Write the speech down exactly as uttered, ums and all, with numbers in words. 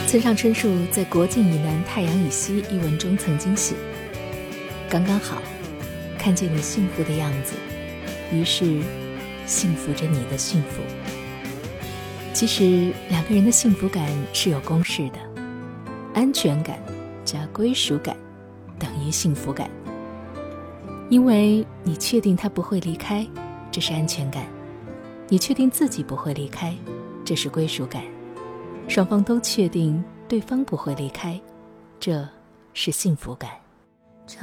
村上春树在《国境以南，太阳以西》一文中曾经写：刚刚好，看见你幸福的样子，于是幸福着你的幸福。其实两个人的幸福感是有公式的，安全感加归属感等于幸福感。因为你确定他不会离开，这是安全感；你确定自己不会离开，这是归属感。双方都确定对方不会离开，这是幸福感。